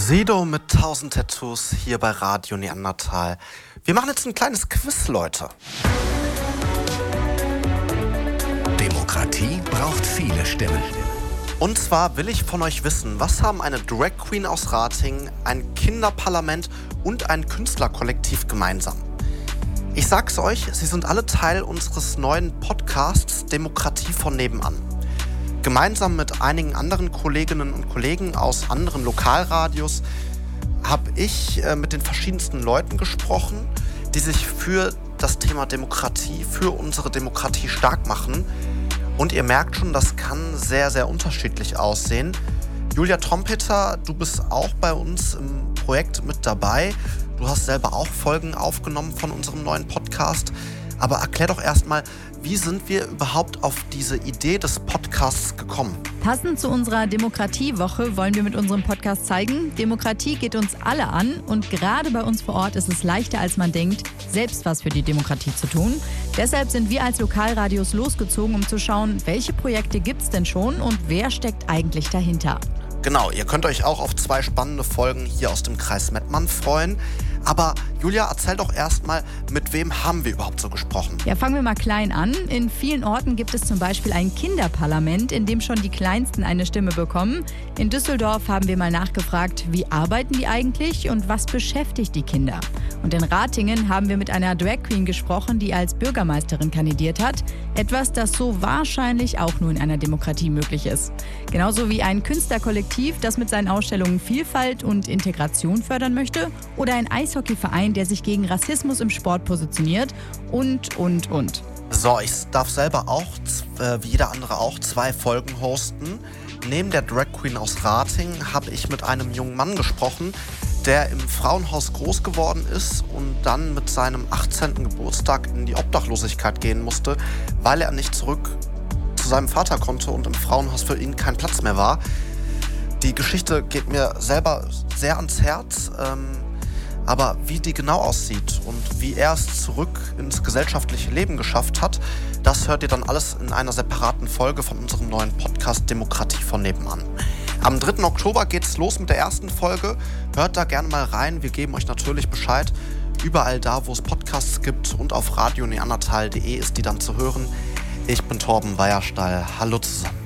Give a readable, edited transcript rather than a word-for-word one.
Sido mit 1000 Tattoos hier bei Radio Neandertal. Wir machen jetzt ein kleines Quiz, Leute. Demokratie braucht viele Stimmen. Und zwar will ich von euch wissen, was haben eine Drag Queen aus Ratingen, ein Kinderparlament und ein Künstlerkollektiv gemeinsam? Ich sag's euch, sie sind alle Teil unseres neuen Podcasts Demokratie von nebenan. Gemeinsam mit einigen anderen Kolleginnen und Kollegen aus anderen Lokalradios habe ich mit den verschiedensten Leuten gesprochen, die sich für das Thema Demokratie, für unsere Demokratie stark machen. Und ihr merkt schon, das kann sehr, sehr unterschiedlich aussehen. Julia Trompeter, du bist auch bei uns im Projekt mit dabei. Du hast selber auch Folgen aufgenommen von unserem neuen Podcast. Aber erklär doch erstmal, wie sind wir überhaupt auf diese Idee des Podcasts gekommen? Passend zu unserer Demokratiewoche wollen wir mit unserem Podcast zeigen, Demokratie geht uns alle an und gerade bei uns vor Ort ist es leichter, als man denkt, selbst was für die Demokratie zu tun. Deshalb sind wir als Lokalradios losgezogen, um zu schauen, welche Projekte gibt es denn schon und wer steckt eigentlich dahinter. Genau, ihr könnt euch auch auf 2 spannende Folgen hier aus dem Kreis Mettmann freuen. Aber Julia, erzähl doch erstmal, mit wem haben wir überhaupt so gesprochen? Ja, fangen wir mal klein an. In vielen Orten gibt es zum Beispiel ein Kinderparlament, in dem schon die Kleinsten eine Stimme bekommen. In Düsseldorf haben wir mal nachgefragt, wie arbeiten die eigentlich und was beschäftigt die Kinder? Und in Ratingen haben wir mit einer Drag Queen gesprochen, die als Bürgermeisterin kandidiert hat. Etwas, das so wahrscheinlich auch nur in einer Demokratie möglich ist. Genauso wie ein Künstlerkollektiv, das mit seinen Ausstellungen Vielfalt und Integration fördern möchte. Oder ein Eishockeyverein, der sich gegen Rassismus im Sport positioniert und. So, ich darf selber auch, wie jeder andere auch, 2 Folgen hosten. Neben der Drag Queen aus Ratingen habe ich mit einem jungen Mann gesprochen, der im Frauenhaus groß geworden ist und dann mit seinem 18. Geburtstag in die Obdachlosigkeit gehen musste, weil er nicht zurück zu seinem Vater konnte und im Frauenhaus für ihn kein Platz mehr war. Die Geschichte geht mir selber sehr ans Herz, aber wie die genau aussieht und wie er es zurück ins gesellschaftliche Leben geschafft hat, das hört ihr dann alles in einer separaten Folge von unserem neuen Podcast Demokratie von nebenan. Am 3. Oktober geht's los mit der ersten Folge. Hört da gerne mal rein. Wir geben euch natürlich Bescheid. Überall da, wo es Podcasts gibt und auf radioneandertal.de ist die dann zu hören. Ich bin Torben Weierstall. Hallo zusammen.